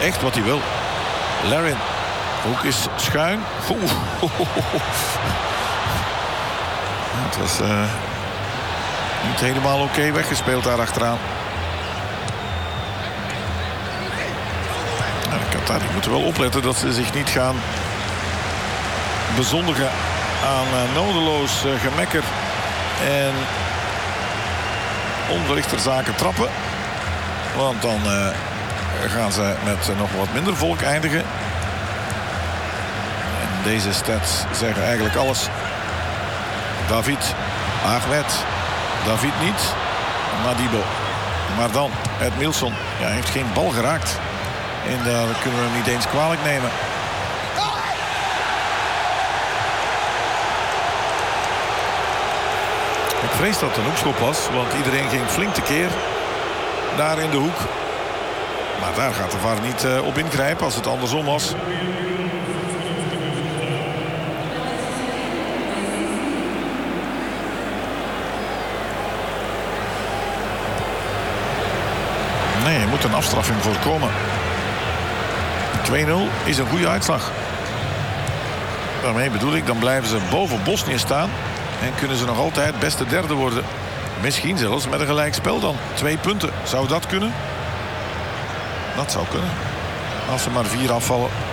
echt wat hij wil. Larin. Hoek is schuin. Het was niet helemaal oké weggespeeld daar achteraan. De Qatari moeten wel opletten dat ze zich niet gaan bezondigen aan nodeloos gemekker en onverrichter zaken trappen. Want dan gaan ze met nog wat minder volk eindigen. En deze stats zeggen eigenlijk alles. David, Ahmed, David niet, Madibo. Maar dan, Edmilson, ja, heeft geen bal geraakt. En daar kunnen we hem niet eens kwalijk nemen. Ik vrees dat het een hoekschop was, want iedereen ging flink tekeer daar in de hoek. Maar daar gaat de VAR niet op ingrijpen als het andersom was. Nee, je moet een afstraffing voorkomen. 2-0 is een goede uitslag. Daarmee bedoel ik, dan blijven ze boven Bosnië staan. En kunnen ze nog altijd beste derde worden. Misschien zelfs met een gelijkspel dan. 2 punten. Zou dat kunnen? Dat zou kunnen. Als ze maar 4 afvallen.